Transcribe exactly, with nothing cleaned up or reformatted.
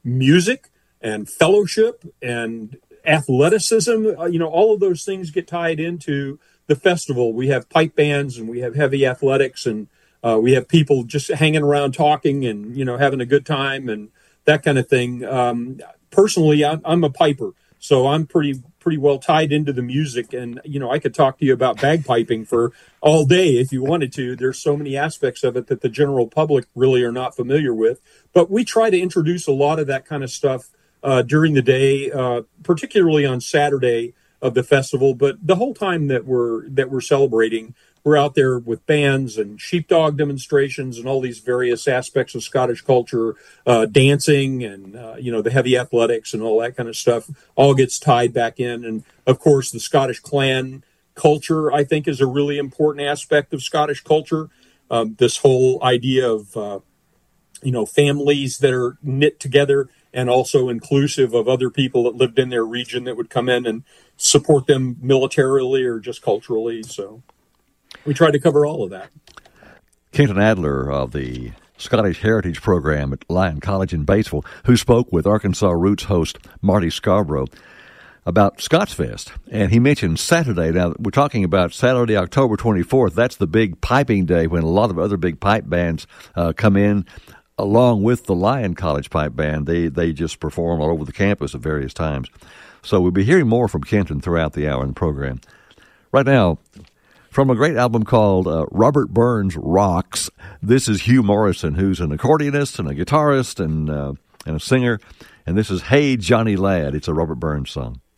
music and fellowship and athleticism. Uh, you know, all of those things get tied into the festival. We have pipe bands and we have heavy athletics, and uh, we have people just hanging around talking and, you know, having a good time and that kind of thing. Um, personally, I'm, I'm a piper, so I'm pretty pretty well tied into the music. And, you know, I could talk to you about bagpiping for all day if you wanted to. There's so many aspects of it that the general public really are not familiar with. But we try to introduce a lot of that kind of stuff uh, during the day, uh, particularly on Saturday of the festival. But the whole time that we're that we're celebrating, we're out there with bands and sheepdog demonstrations and all these various aspects of Scottish culture, uh, dancing and, uh, you know, the heavy athletics and all that kind of stuff all gets tied back in. And, of course, the Scottish clan culture, I think, is a really important aspect of Scottish culture. Um, this whole idea of, uh, you know, families that are knit together and also inclusive of other people that lived in their region that would come in and support them militarily or just culturally. So we tried to cover all of that. Kenton Adler of the Scottish Heritage Program at Lyon College in Batesville, who spoke with Arkansas Roots host Marty Scarborough about Scottsfest. And he mentioned Saturday. Now, we're talking about Saturday, October twenty-fourth. That's the big piping day when a lot of other big pipe bands uh, come in, along with the Lyon College Pipe Band. They, they just perform all over the campus at various times. So we'll be hearing more from Kenton throughout the hour in the program. Right now, from a great album called uh, Robert Burns Rocks, this is Hugh Morrison, who's an accordionist and a guitarist and uh, and a singer. And this is Hey Johnny Lad. It's a Robert Burns song.